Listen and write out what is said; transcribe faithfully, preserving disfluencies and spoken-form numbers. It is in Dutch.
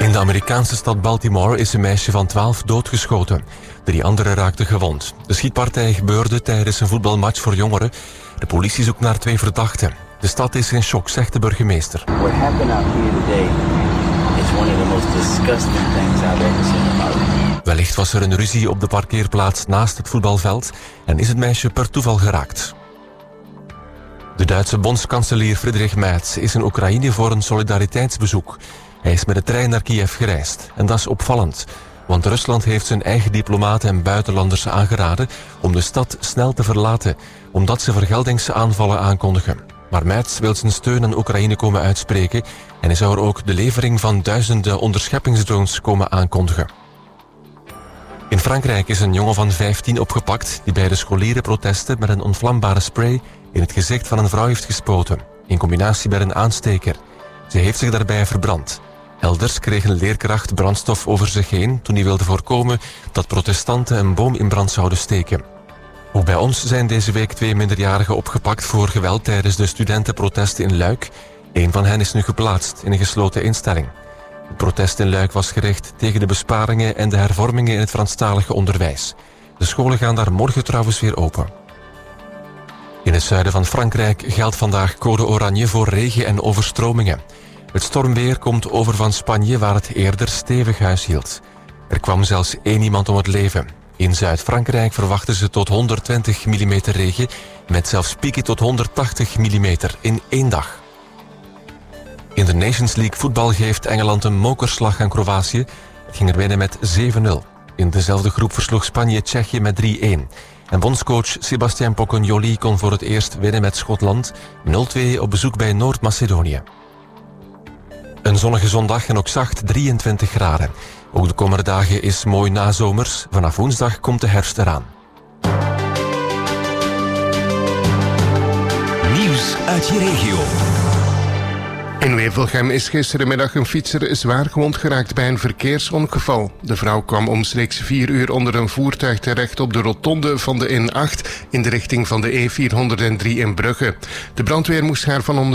In de Amerikaanse stad Baltimore is een meisje van twaalf doodgeschoten. Drie anderen raakten gewond. De schietpartij gebeurde tijdens een voetbalmatch voor jongeren. De politie zoekt naar twee verdachten. De stad is in shock, zegt de burgemeester. What happened out here today is one of the most disgusting things I've ever seen in my life. Wellicht was er een ruzie op de parkeerplaats naast het voetbalveld en is het meisje per toeval geraakt. De Duitse bondskanselier Friedrich Merz is in Oekraïne voor een solidariteitsbezoek. Hij is met de trein naar Kiev gereisd. En dat is opvallend, want Rusland heeft zijn eigen diplomaten en buitenlanders aangeraden om de stad snel te verlaten, omdat ze vergeldingsaanvallen aankondigen. Maar Merz wil zijn steun aan Oekraïne komen uitspreken en hij zou er ook de levering van duizenden onderscheppingsdrones komen aankondigen. In Frankrijk is een jongen van vijftien opgepakt die bij de scholierenprotesten met een onvlambare spray in het gezicht van een vrouw heeft gespoten, in combinatie met een aansteker. Ze heeft zich daarbij verbrand. Elders kreeg een leerkracht brandstof over zich heen toen hij wilde voorkomen dat protestanten een boom in brand zouden steken. Ook bij ons zijn deze week twee minderjarigen opgepakt voor geweld tijdens de studentenprotesten in Luik. Eén van hen is nu geplaatst in een gesloten instelling. Het protest in Luik was gericht tegen de besparingen en de hervormingen in het Franstalige onderwijs. De scholen gaan daar morgen trouwens weer open. In het zuiden van Frankrijk geldt vandaag code oranje voor regen en overstromingen. Het stormweer komt over van Spanje, waar het eerder stevig huishield. Er kwam zelfs één iemand om het leven. In Zuid-Frankrijk verwachten ze tot honderdtwintig millimeter regen, met zelfs pieken tot honderdtachtig millimeter in één dag. In de Nations League voetbal geeft Engeland een mokerslag aan Kroatië. Het ging er winnen met zeven nul. In dezelfde groep versloeg Spanje Tsjechië met drie-een. En bondscoach Sebastian Pocognoli kon voor het eerst winnen met Schotland nul twee op bezoek bij Noord-Macedonië. Een zonnige zondag en ook zacht, drieëntwintig graden. Ook de komende dagen is mooi nazomers. Vanaf woensdag komt de herfst eraan. Nieuws uit je regio. In Wevelgem is gisterenmiddag een fietser zwaar gewond geraakt bij een verkeersongeval. De vrouw kwam omstreeks vier uur onder een voertuig terecht op de rotonde van de N acht in de richting van de E vierhonderddrie in Brugge. De brandweer moest haar van onder